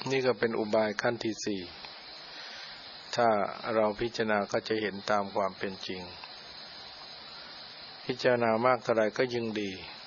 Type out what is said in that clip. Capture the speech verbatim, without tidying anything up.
นี่ก็เป็นอุบายขั้นที่สี่ถ้าเราพิจารณาก็จะเห็นตามความเป็นจริงพิจารณามากเท่าไรก็ยิ่งดี